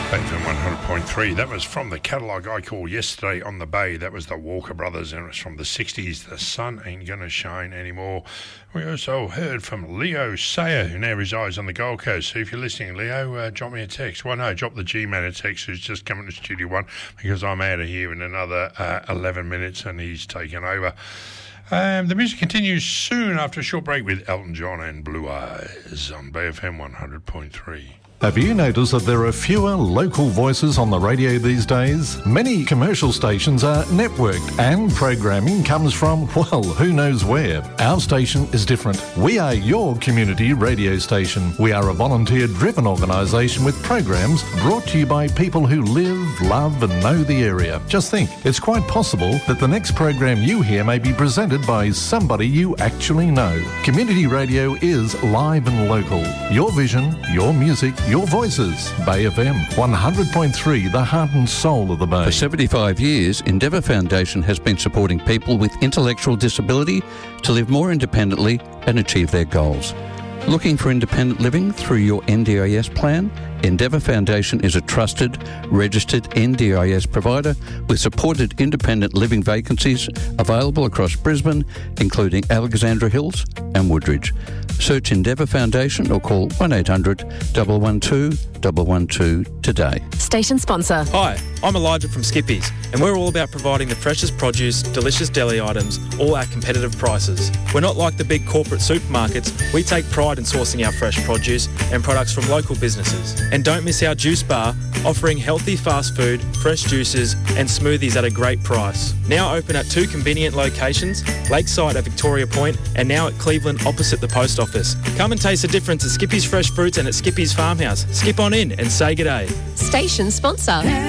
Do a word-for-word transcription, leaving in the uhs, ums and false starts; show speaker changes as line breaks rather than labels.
Bay F M one hundred point three. That was from the catalogue I called Yesterday on the Bay. That was the Walker Brothers, and it was from the sixties. The sun ain't gonna shine anymore. We also heard from Leo Sayer, who now resides on the Gold Coast. So if you're listening, Leo, uh, drop me a text. Well, no, drop the G-Man a text who's just coming to Studio One, because I'm out of here in another uh, eleven minutes and he's taken over. Um, the music continues soon after a short break with Elton John and Blue Eyes on Bay F M one hundred point three.
Have you noticed that there are fewer local voices on the radio these days? Many commercial stations are networked and programming comes from, well, who knows where. Our station is different. We are your community radio station. We are a volunteer-driven organisation with programs brought to you by people who live, love and know the area. Just think, it's quite possible that the next program you hear may be presented by somebody you actually know. Community radio is live and local. Your vision, your music, your voices. Bay F M one hundred point three, the heart and soul of the Bay.
For seventy-five years, Endeavour Foundation has been supporting people with intellectual disability to live more independently and achieve their goals. Looking for independent living through your N D I S plan? Endeavour Foundation is a trusted, registered N D I S provider with supported independent living vacancies available across Brisbane, including Alexandra Hills and Woodridge. Search Endeavour Foundation or call one eight hundred, one one two, one one two today.
Station sponsor.
Hi, I'm Elijah from Skippies, and we're all about providing the freshest produce, delicious deli items, all at competitive prices. We're not like the big corporate supermarkets. We take pride in sourcing our fresh produce and products from local businesses. And don't miss our juice bar, offering healthy fast food, fresh juices and smoothies at a great price. Now open at two convenient locations, Lakeside at Victoria Point and now at Cleveland opposite the post office. Come and taste the difference at Skippy's Fresh Fruits and at Skippy's Farmhouse. Skip on in and say g'day.
Station sponsor.